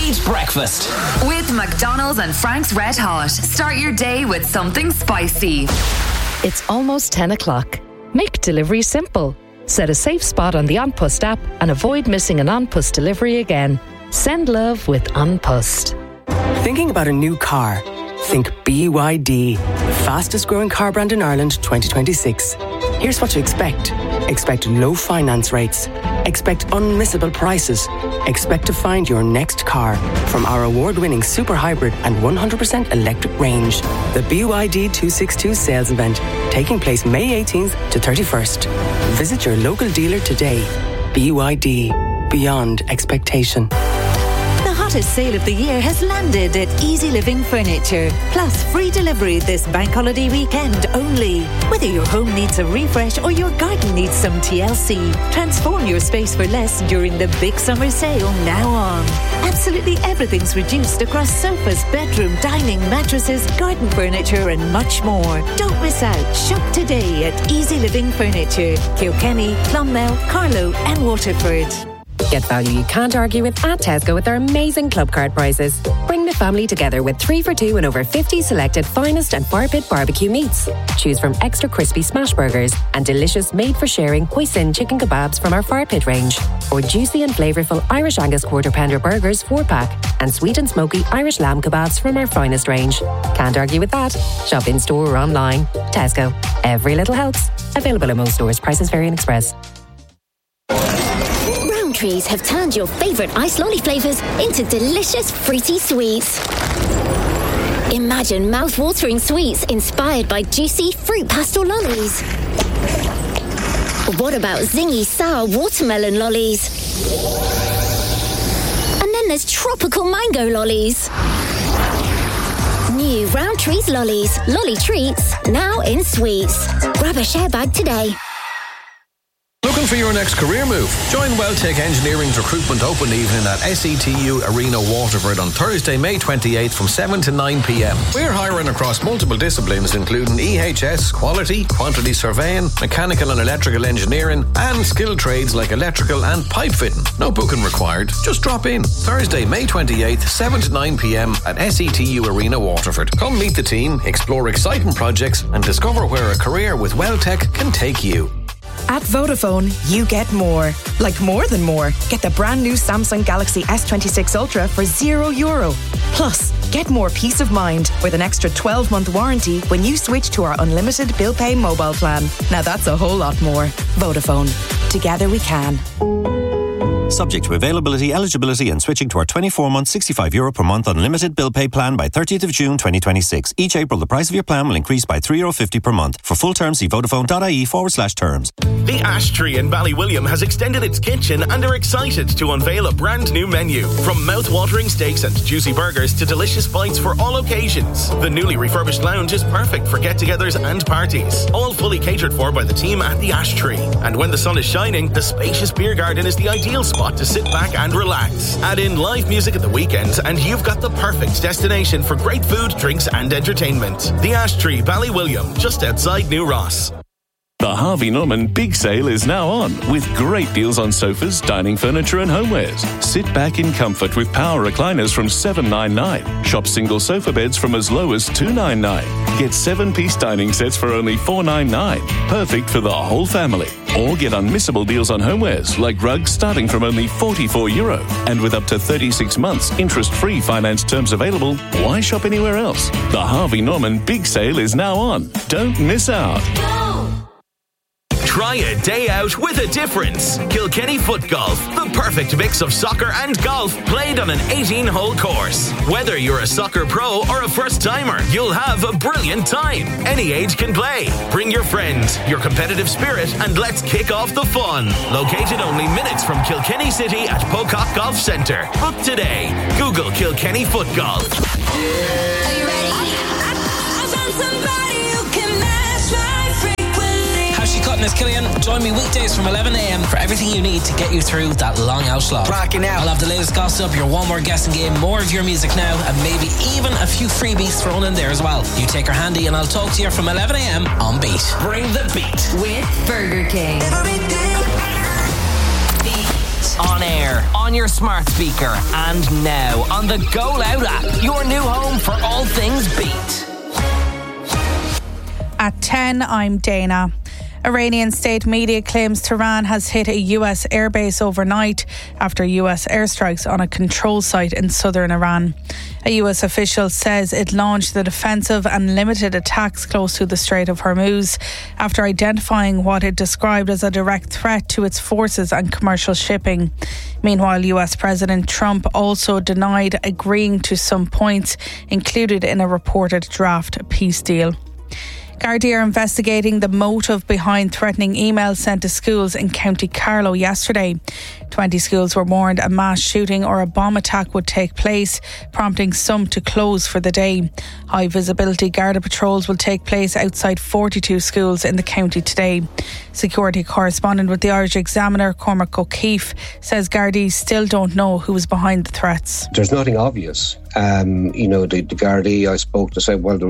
Prestige Breakfast. With McDonald's and Frank's Red Hot, start your day with something spicy. It's almost 10 o'clock. Make delivery simple. Set a safe spot on the OnPost app and avoid missing an OnPost delivery again. Send love with OnPost. Thinking about a new car? Think BYD, the fastest growing car brand in Ireland 2026. Here's what to expect. Expect low finance rates. Expect unmissable prices. Expect to find your next car from our award-winning super hybrid and 100% electric range. The BYD 262 sales event taking place May 18th to 31st. Visit your local dealer today. BYD, beyond expectation. The hottest sale of the year has landed at Easy Living Furniture. Plus free delivery this bank holiday weekend only. Whether your home needs a refresh or your garden needs some TLC, transform your space for less during the big summer sale now on. Absolutely everything's reduced across sofas, bedroom, dining, mattresses, garden furniture and much more. Don't miss out. Shop today at Easy Living Furniture. Kilkenny, Clonmel, Carlow and Waterford. Get value you can't argue with at Tesco with their amazing club card prices. Bring the family together with 3 for $2 and over 50 selected finest and fire pit barbecue meats. Choose from extra crispy smash burgers and delicious made-for-sharing hoisin chicken kebabs from our fire pit range. Or juicy and flavourful Irish Angus quarter pounder burgers 4-pack and sweet and smoky Irish lamb kebabs from our finest range. Can't argue with that. Shop in-store or online. Tesco. Every little helps. Available in most stores. Prices vary in Express. Trees have turned your favourite ice lolly flavours into delicious fruity sweets. Imagine mouth-watering sweets inspired by juicy fruit pastel lollies. What about zingy sour watermelon lollies? And then there's tropical mango lollies. New Rowntree's lollies, lolly treats, now in sweets. Grab a share bag today. Looking for your next career move? Join Welltech Engineering's recruitment open evening at SETU Arena Waterford on Thursday, May 28th from 7 to 9 p.m. We're hiring across multiple disciplines including EHS, quality, quantity surveying, mechanical and electrical engineering and skilled trades like electrical and pipe fitting. No booking required. Just drop in. Thursday, May 28th, 7 to 9 p.m. at SETU Arena Waterford. Come meet the team, explore exciting projects and discover where a career with Welltech can take you. At Vodafone, you get more. Like more than more. Get the brand new Samsung Galaxy S26 Ultra for €0. Plus, get more peace of mind with an extra 12-month warranty when you switch to our unlimited bill pay mobile plan. Now that's a whole lot more. Vodafone. Together we can. Subject to availability, eligibility and switching to our 24-month €65 per month unlimited bill pay plan by 30th of June 2026. Each April, the price of your plan will increase by €3.50 per month. For full terms, see vodafone.ie/terms. The Ash Tree in Ballywilliam has extended its kitchen and are excited to unveil a brand new menu. From mouth-watering steaks and juicy burgers to delicious bites for all occasions. The newly refurbished lounge is perfect for get-togethers and parties. All fully catered for by the team at the Ash Tree. And when the sun is shining, the spacious beer garden is the ideal spot to sit back and relax. Add in live music at the weekends and you've got the perfect destination for great food, drinks and entertainment. The Ash Tree, Ballywilliam, just outside New Ross. The Harvey Norman Big Sale is now on, with great deals on sofas, dining furniture and homewares. Sit back in comfort with power recliners from $799. Shop single sofa beds from as low as $299. Get 7-piece dining sets for only $499. Perfect for the whole family. Or get unmissable deals on homewares, like rugs starting from only €44. And with up to 36 months interest-free finance terms available, why shop anywhere else? The Harvey Norman Big Sale is now on. Don't miss out. Try a day out with a difference. Kilkenny Foot Golf, the perfect mix of soccer and golf played on an 18-hole course. Whether you're a soccer pro or a first-timer, you'll have a brilliant time. Any age can play. Bring your friends, your competitive spirit, and let's kick off the fun. Located only minutes from Kilkenny City at Pocock Golf Centre. Book today. Google Kilkenny Foot Golf. Are you ready? I found somebody who can match my frequency. How's she cutting this, Killian? Join me weekdays from 11 a.m. for everything you need to get you through that long out slot. Rocking out. I'll have the latest gossip, your one more guessing game, more of your music now, and maybe even a few freebies thrown in there as well. You take her handy and I'll talk to you from 11 a.m. on Beat. Bring the beat with Burger King. Beat. on air, on your smart speaker, and now on the Go Loud app, your new home for all things Beat. At 10, I'm Dana. Iranian state media claims Tehran has hit a US airbase overnight after US airstrikes on a control site in southern Iran. A US official says it launched the defensive and limited attacks close to the Strait of Hormuz after identifying what it described as a direct threat to its forces and commercial shipping. Meanwhile, US President Trump also denied agreeing to some points included in a reported draft peace deal. Gardaí are investigating the motive behind threatening emails sent to schools in County Carlow yesterday. 20 schools were warned a mass shooting or a bomb attack would take place, prompting some to close for the day. High visibility Garda patrols will take place outside 42 schools in the county today. Security correspondent with the Irish Examiner, Cormac O'Keefe, says Gardaí still don't know who was behind the threats. There's nothing obvious. The Gardaí I spoke to said, well,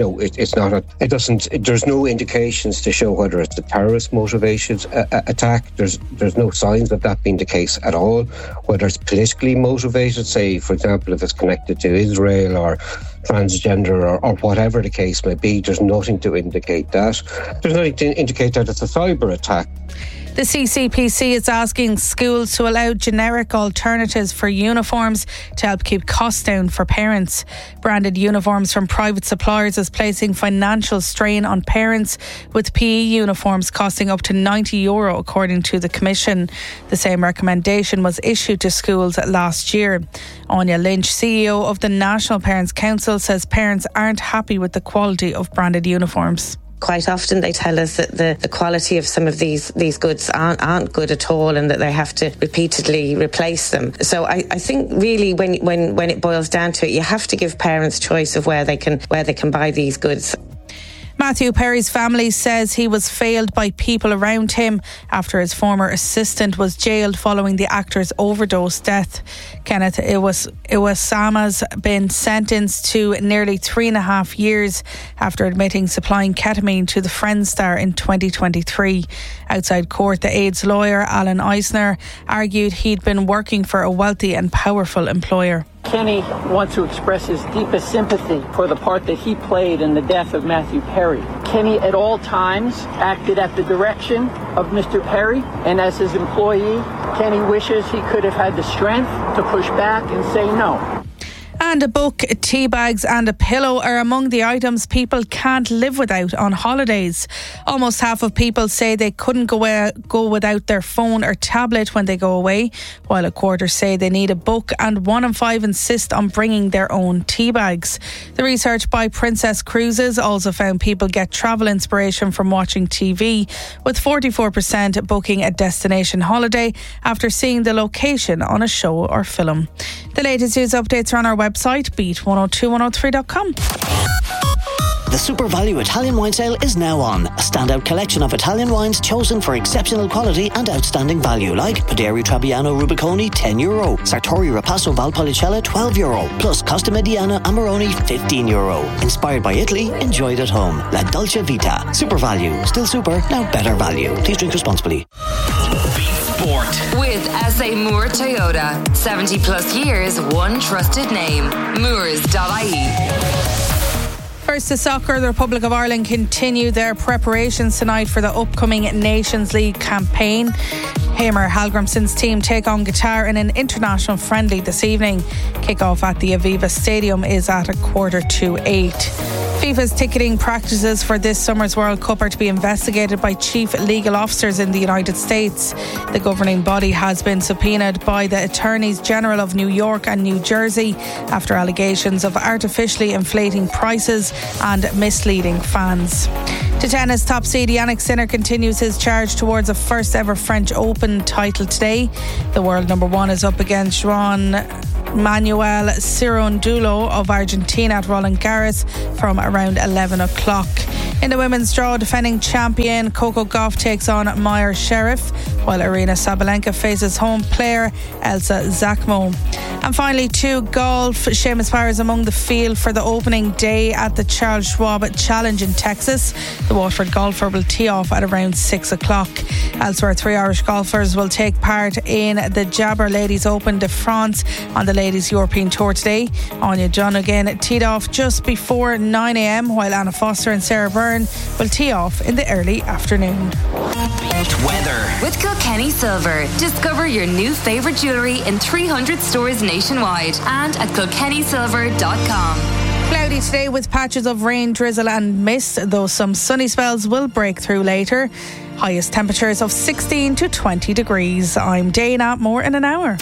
there's no indications to show whether it's a terrorist motivated attack. There's no signs of that being the case at all. Whether it's politically motivated, say, for example, if it's connected to Israel or transgender or whatever the case may be, there's nothing to indicate that. There's nothing to indicate that it's a cyber attack. The CCPC is asking schools to allow generic alternatives for uniforms to help keep costs down for parents. Branded uniforms from private suppliers is placing financial strain on parents, with PE uniforms costing up to €90 according to the Commission. The same recommendation was issued to schools last year. Anya Lynch, CEO of the National Parents Council, says parents aren't happy with the quality of branded uniforms. Quite often they tell us that the quality of some of these goods aren't good at all, and that they have to repeatedly replace them. So I think really when it boils down to it, you have to give parents choice of where they can buy these goods. Matthew Perry's family says he was failed by people around him after his former assistant was jailed following the actor's overdose death. Kenneth Iwasama's been sentenced to nearly 3.5 years after admitting supplying ketamine to the Friends star in 2023. Outside court, the AIDS lawyer Alan Eisner argued he'd been working for a wealthy and powerful employer. Kenny wants to express his deepest sympathy for the part that he played in the death of Matthew Perry. Kenny at all times acted at the direction of Mr. Perry, and as his employee, Kenny wishes he could have had the strength to push back and say no. And a book, tea bags and a pillow are among the items people can't live without on holidays. Almost half of people say they couldn't go without their phone or tablet when they go away, while a quarter say they need a book, and 1 in 5 insist on bringing their own tea bags. The research by Princess Cruises also found people get travel inspiration from watching TV, with 44% booking a destination holiday after seeing the location on a show or film. The latest news updates are on our website, beat102103.com. The Super Value Italian Wine Sale is now on. A standout collection of Italian wines chosen for exceptional quality and outstanding value, like Paderi Trebbiano Rubiconi, €10, Sartori Ripasso Valpolicella, €12, plus Costa Mediana Amarone, €15. Inspired by Italy, enjoyed at home. La Dolce Vita. Super Value. Still super, now better value. Please drink responsibly. Sport. With SA Moore Toyota. 70 plus years, one trusted name. Moores.ie. First to soccer, the Republic of Ireland continue their preparations tonight for the upcoming Nations League campaign. Hamer Hallgrimsson's team take on Qatar in an international friendly this evening. Kick-off at the Aviva Stadium is at 7:45. FIFA's ticketing practices for this summer's World Cup are to be investigated by chief legal officers in the United States. The governing body has been subpoenaed by the Attorneys General of New York and New Jersey after allegations of artificially inflating prices and misleading fans. To tennis, top seed Yannick Sinner continues his charge towards a first ever French Open title today. The world number one is up against Juan Manuel Cirondulo of Argentina at Roland Garros from around 11 o'clock. In the women's draw, defending champion Coco Gauff takes on Meyer Sherif, while Arina Sabalenka faces home player Elsa Zakmo. And finally, to golf. Seamus Power is among the field for the opening day at the Charles Schwab Challenge in Texas. The Waterford golfer will tee off at around 6 o'clock. Elsewhere, 3 Irish golfers will take part in the Jabber Ladies Open de France on the Ladies European Tour today. Anya Donegan teed off just before 9 a.m, while Anna Foster and Sarah Byrne will tee off in the early afternoon. Weather. With Kilkenny Silver. Discover your new favourite jewellery in 300 stores nationwide and at kilkennysilver.com. Cloudy today with patches of rain, drizzle and mist, though some sunny spells will break through later. Highest temperatures of 16 to 20 degrees. I'm Dana, more in an hour.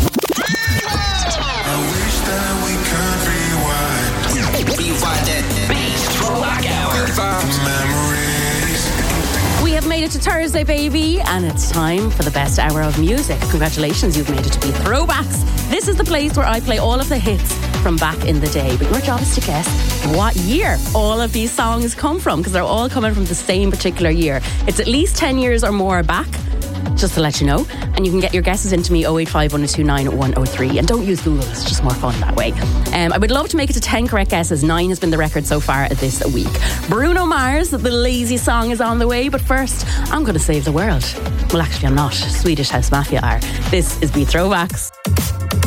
We have made it to Thursday, baby, and it's time for the best hour of music. Congratulations, you've made it to be Throwbacks. This is the place where I play all of the hits from back in the day, but your job is to guess what year all of these songs come from, because they're all coming from the same particular year. It's at least 10 years or more back, just to let you know. And you can get your guesses into me 085 1029 103. And don't use Google, it's just more fun that way. I would love to make it to 10 correct guesses. 9 has been the record so far this week. Bruno Mars, The Lazy Song, is on the way. But first, I'm going to save the world. Well, actually, I'm not. Swedish House Mafia are. This is Beat Throwbacks.